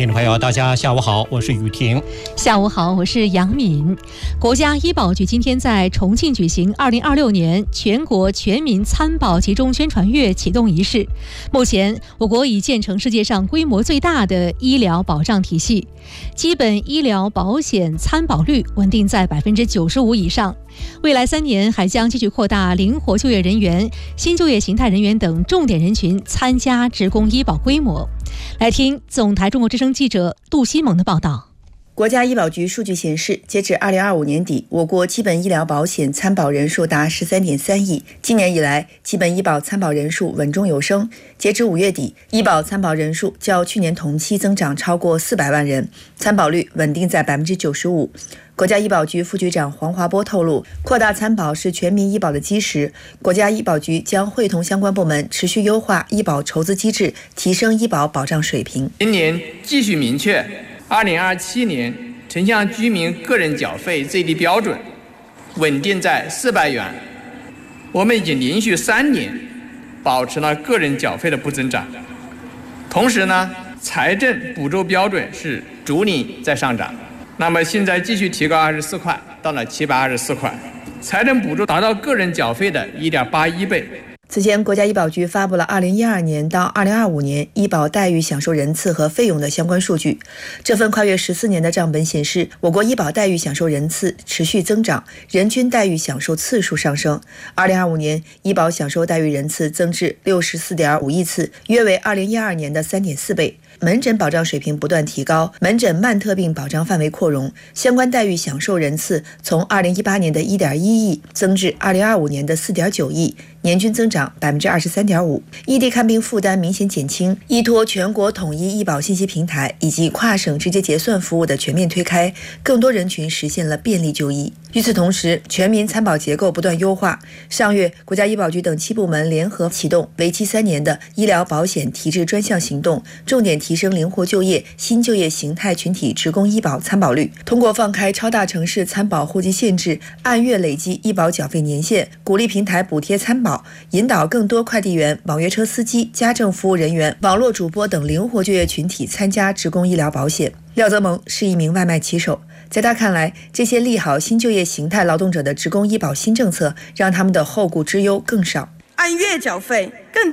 听众朋友，大家下午好，我是雨婷。 下午好，我是杨敏。国家医保局今天在重庆举行2026年全国全民参保集中宣传月启动仪式。目前，我国已建成世界上规模最大的医疗保障体系，基本医疗保险参保率稳定在95%以上。未来3年还将继续扩大灵活就业人员、新就业形态人员等重点人群参加职工医保规模。来听总台中国之声记者杜希萌的报道。 国家医保局数据显示，截至2025年底，我国基本医疗保险参保人数达13.3亿。今年以来，基本医保参保人数稳中有升。截至5月底，医保参保人数较去年同期增长超过400万人，参保率稳定在95%。国家医保局副局长黄华波透露，扩大参保是全民医保的基石。国家医保局将会同相关部门持续优化医保筹资机制，提升医保保障水平。 今年继续明确2027年城乡居民个人缴费最低标准稳定在400元。我们已经连续3年保持了个人缴费的不增长。同时呢，财政补助标准是逐年在上涨。那么现在继续提高24块，到了724块，财政补助达到个人缴费的1.81倍。 此前，国家医保局发布了2012年到2025年医保待遇享受人次和费用的相关数据。这份跨越14年的账本显示，我国医保待遇享受人次持续增长，人均待遇享受次数上升。2025年，医保享受待遇人次增至64.5亿次，约为2012年的3.4倍。门诊保障水平不断提高，门诊慢特病保障范围扩容，相关待遇享受人次从2018年的1.1亿增至2025年的4.9亿，年均增长23.5%。异地看病负担明显减轻，依托全国统一医保信息平台以及跨省直接结算服务的全面推开，更多人群实现了便利就医。与此同时，全民参保结构不断优化。上月，国家医保局等7部门联合启动为期3年的医疗保险提质专项行动，重点提升灵活就业、新就业形态群体职工医保参保率。通过放开超大城市参保户籍限制，按月累计医保缴费年限，鼓励平台补贴参保，引导更多快递员、网约车司机、家政服务人员、网络主播等灵活就业群体参加职工医疗保险。廖泽蒙是一名外卖骑手，在他看来，这些利好新就业形态劳动者的职工医保新政策，让他们的后顾之忧更少。 按月缴费更